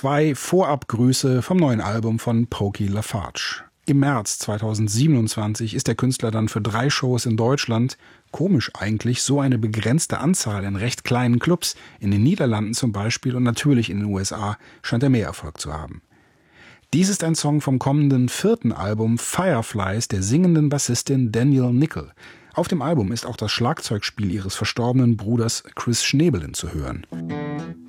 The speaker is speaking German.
2 Vorabgrüße vom neuen Album von Pokey LaFarge. Im März 2027 ist der Künstler dann für 3 Shows in Deutschland, komisch eigentlich, so eine begrenzte Anzahl in recht kleinen Clubs, in den Niederlanden zum Beispiel und natürlich in den USA, scheint er mehr Erfolg zu haben. Dies ist ein Song vom kommenden 4. Album Fireflies der singenden Bassistin Danielle Nickel. Auf dem Album ist auch das Schlagzeugspiel ihres verstorbenen Bruders Chris Schnebelin zu hören.